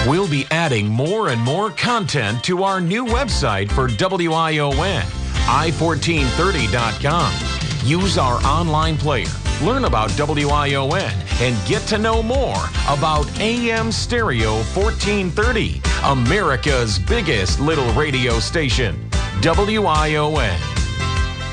We'll be adding more and more content to our new website for WION, i1430.com. Use our online player, learn about WION, and get to know more about AM Stereo 1430, America's biggest little radio station, WION.